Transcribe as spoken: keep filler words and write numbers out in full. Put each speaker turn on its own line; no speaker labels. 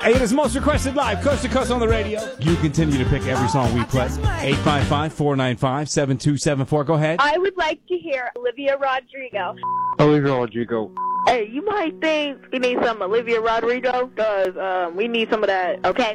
Hey, it is Most Requested Live, coast to coast on the radio. You continue to pick every song we play. eight five five, four nine five, seven two seven four. Go ahead.
I would like to hear Olivia Rodrigo.
Olivia Rodrigo.
Hey, you might think we need some Olivia Rodrigo, because um, we need some of that, okay?